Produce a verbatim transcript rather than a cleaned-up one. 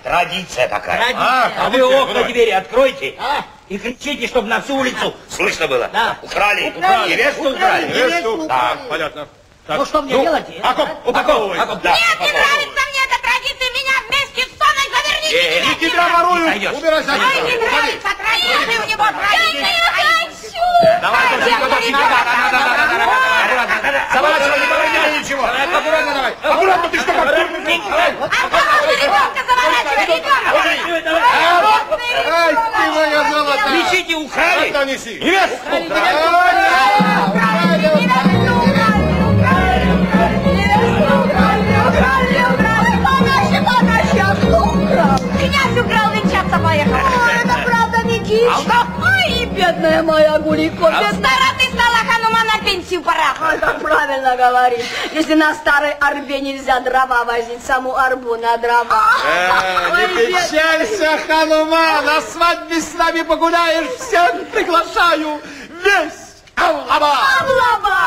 Традиция такая. Традиция. А, а вы окна, двери откройте а? и кричите, чтобы на всю улицу слышно было. Да. Украли. Украли. Невесту украли. Невесту. Да, понятно. Так. Ну, что мне ну, делать? Упаковывай. Нет, не нравится мне эта традиция. Меня вместе с Соной заверните. Не тебя воруют. Убирайся. Ой, не нравится традиция у него. Традиция. Давай, заворачивай, не поверни ничего. Аккуратно давай. Аккуратно, ты что, как? Аккуратно, ребенка заворачивай, ребенка. Ай, ты моя золотая. Кричите, украли. Это неси. Невесту. Князь украл, венчаться поехал. Ой, это правда, Никитичка. Ой, бедная моя Гулико, бедная. Стара ты стала, Ханума, на пенсию пора. Ой, как правильно говорит. Если на старой арбе нельзя дрова возить, саму арбу на дрова. Э, не печалься, Ханума, на свадьбе с нами погуляешь, всех приглашаю. Весь Аллаба.